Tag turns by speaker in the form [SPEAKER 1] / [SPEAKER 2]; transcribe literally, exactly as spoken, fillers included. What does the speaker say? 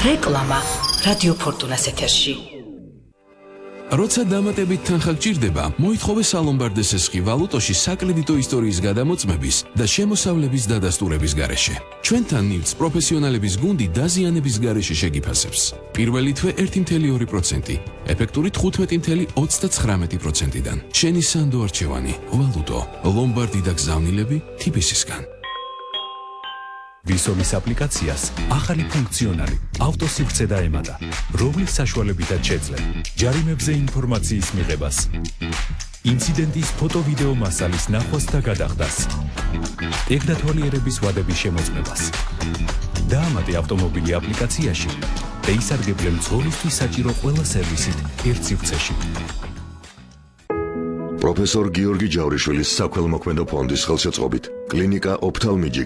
[SPEAKER 1] რეკლამა რადიო ფორტუნას ეთერში.
[SPEAKER 2] როცა დამატებით თანხა გჭირდება, მოითხოვე სალომბარდეს ესხი ვალუტოში საკრედიტო ისტორიის გადამოწმების და შემოსავლების დადასტურების გარეშე. ჩვენთან ნივთს პროფესიონალების გუნდი დაზიანების გარეშე შეგიფასებს. პირველი თვე ერთი კoma ორი პროცენტი, ეფექტური თხუთმეტი კoma ოცდაცხრამეტი პროცენტიდან. შენი სანდო არჩევანი, ვალუტო, ლომბარდი და გზავნილები თიბისისგან.
[SPEAKER 3] ვისოლის აპლიკაციას ახალი ფუნქციონალი ავტოსივრცე დაემატა, რომლის საშუალებითაც შეძლებ ჯარიმებზე ინფორმაციის მიღებას, ინციდენტის ფოტო-ვიდეო მასალის ნახვას და გადახდას, ტექნათვალიერების ვადების შემოწმებას. დაამატე ავტომობილი აპლიკაციაში და ისარგებლე მძღოლისთვის საჭირო ყველა სერვისით ერთ სივრცეში.
[SPEAKER 4] პროფესორ გიორგი ჯავრიშვილის საქველმოქმედო ფონდის ხელშეწყობით კლინიკა ოფთალმიჯი